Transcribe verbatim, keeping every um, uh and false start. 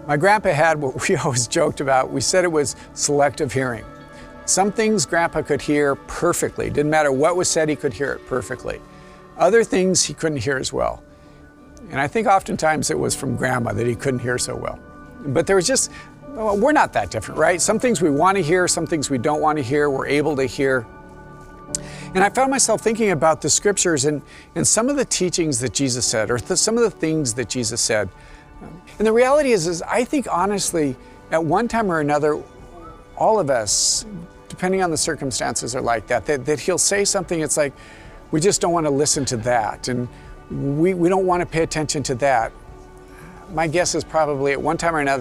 My grandpa had what we always joked about. We said it was selective hearing. Some things grandpa could hear perfectly. Didn't matter what was said, he could hear it perfectly. Other things he couldn't hear as well. And I think oftentimes it was from grandma that he couldn't hear so well. But there was just, well, we're not that different, right? Some things we want to hear, some things we don't want to hear, we're able to hear. And I found myself thinking about the scriptures and, and some of the teachings that Jesus said, or th- some of the things that Jesus said. And the reality is, is, I think honestly, at one time or another, all of us, depending on the circumstances, are like that, that, that he'll say something, it's like, we just don't want to listen to that. And we, we don't want to pay attention to that. My guess is probably at one time or another,